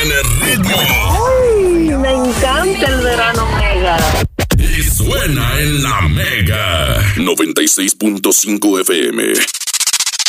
tiene ritmo. ¡Ay! Me encanta el verano Mega. Y suena en la Mega 96.5 FM.